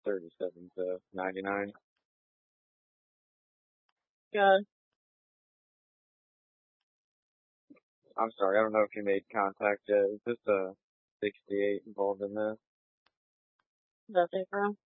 37 to 99. Yeah. I'm sorry, I don't know if you made contact yet. Is this a 68 involved in this? Nothing from.